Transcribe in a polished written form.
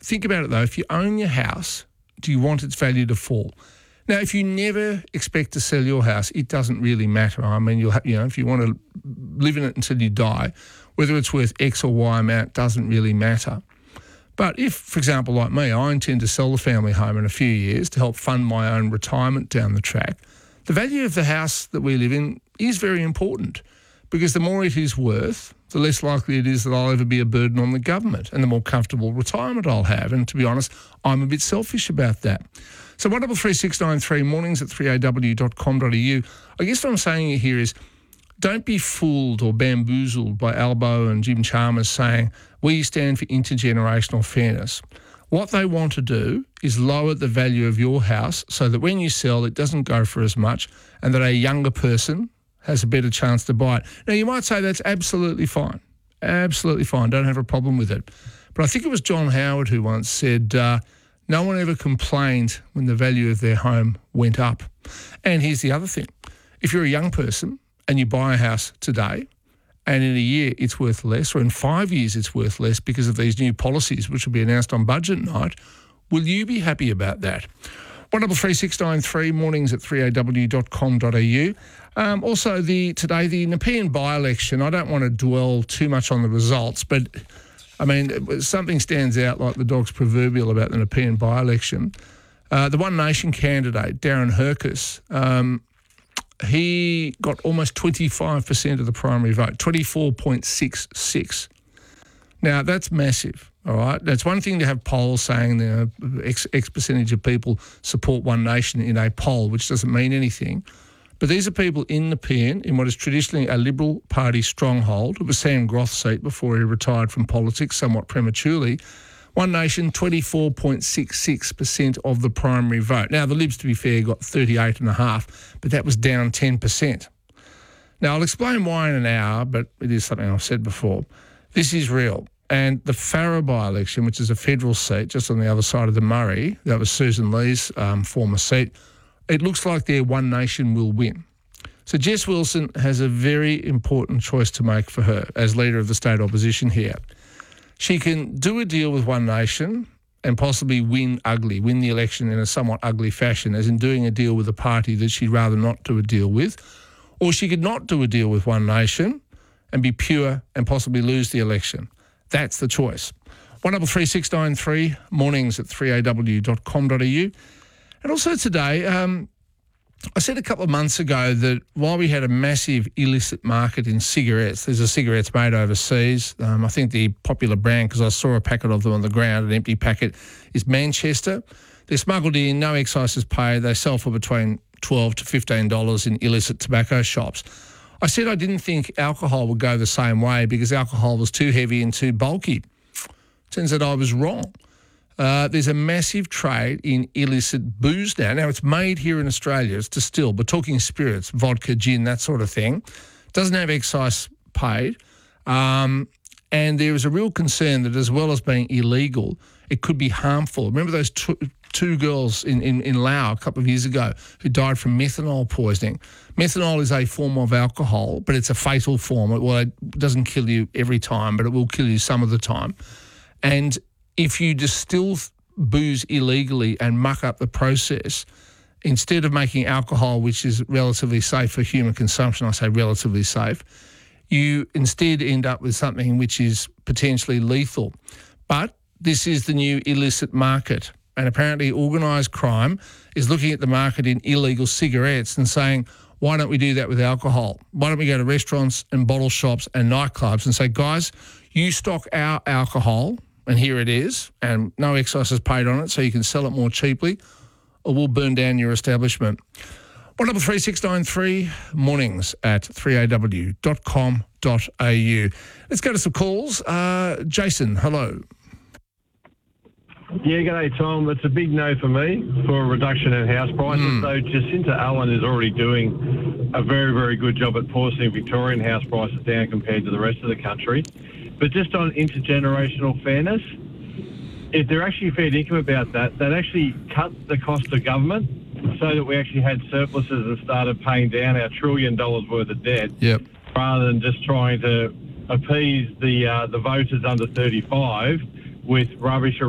think about it though. If you own your house, do you want its value to fall? Now, if you never expect to sell your house, it doesn't really matter. I mean, if you want to live in it until you die, whether it's worth X or Y amount doesn't really matter. But if, for example, like me, I intend to sell the family home in a few years to help fund my own retirement down the track, the value of the house that we live in is very important, because the more it is worth, the less likely it is that I'll ever be a burden on the government, and the more comfortable retirement I'll have. And to be honest, I'm a bit selfish about that. So 133693, mornings at 3aw.com.au. I guess what I'm saying here is, don't be fooled or bamboozled by Albo and Jim Chalmers saying, we stand for intergenerational fairness. What they want to do is lower the value of your house so that when you sell, it doesn't go for as much, and that a younger person has a better chance to buy it. Now, you might say that's absolutely fine. Absolutely fine. Don't have a problem with it. But I think it was John Howard who once said, no one ever complained when the value of their home went up. And here's the other thing. If you're a young person and you buy a house today, and in a year it's worth less, or in 5 years it's worth less because of these new policies which will be announced on budget night, will you be happy about that? 133693, mornings at 3aw.com.au. Also, today, the Nepean by-election, I don't want to dwell too much on the results, but, I mean, something stands out like the dog's proverbial about the Nepean by-election. The One Nation candidate, Darren Hercus, he got almost 25% of the primary vote, 24.66. Now, that's massive, all right? That's one thing to have polls saying X percentage of people support One Nation in a poll, which doesn't mean anything. But these are people in Nepean, in what is traditionally a Liberal Party stronghold. It was Sam Groth's seat before he retired from politics somewhat prematurely. One Nation, 24.66% of the primary vote. Now, the Libs, to be fair, got 38.5%, but that was down 10%. Now, I'll explain why in an hour, but it is something I've said before. This is real. And the Farrer by-election, which is a federal seat just on the other side of the Murray, that was Susan Lee's former seat, it looks like their One Nation will win. So Jess Wilson has a very important choice to make for her as leader of the state opposition here. She can do a deal with One Nation and possibly win the election in a somewhat ugly fashion, as in doing a deal with a party that she'd rather not do a deal with. Or she could not do a deal with One Nation and be pure and possibly lose the election. That's the choice. 133693, mornings at 3aw.com.au. And also today, I said a couple of months ago that while we had a massive illicit market in cigarettes, there's a cigarettes made overseas. I think the popular brand, because I saw a packet of them on the ground, an empty packet, is Manchester. They're smuggled in, no excise is paid. They sell for between $12 to $15 in illicit tobacco shops. I said I didn't think alcohol would go the same way because alcohol was too heavy and too bulky. Turns out I was wrong. There's a massive trade in illicit booze now. Now, it's made here in Australia. It's distilled. We're talking spirits, vodka, gin, that sort of thing. Doesn't have excise paid. And there is a real concern that as well as being illegal, it could be harmful. Remember those two girls in Laos a couple of years ago who died from methanol poisoning? Methanol is a form of alcohol, but it's a fatal form. Well, it doesn't kill you every time, but it will kill you some of the time. And if you distill booze illegally and muck up the process, instead of making alcohol, which is relatively safe for human consumption, I say relatively safe, you instead end up with something which is potentially lethal. But this is the new illicit market. And apparently organised crime is looking at the market in illegal cigarettes and saying, why don't we do that with alcohol? Why don't we go to restaurants and bottle shops and nightclubs and say, guys, you stock our alcohol, and here it is, and no excise is paid on it, so you can sell it more cheaply, or we'll burn down your establishment. 133693, mornings at 3aw.com.au. Let's go to some calls. Jason, hello. Yeah, g'day, Tom. It's a big no for me for a reduction in house prices. So Jacinta Allen is already doing a very, very good job at forcing Victorian house prices down compared to the rest of the country. But just on intergenerational fairness, if they're actually fair income about that, they'd actually cut the cost of government so that we actually had surpluses and started paying down our $1 trillion worth of debt, rather than just trying to appease the voters under 35 with rubbish